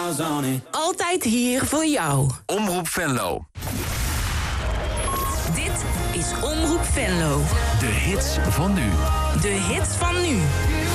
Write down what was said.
smiles on it. Altijd hier voor jou. Omroep Venlo. Dit is Omroep Venlo. De hits van nu. De hits van nu.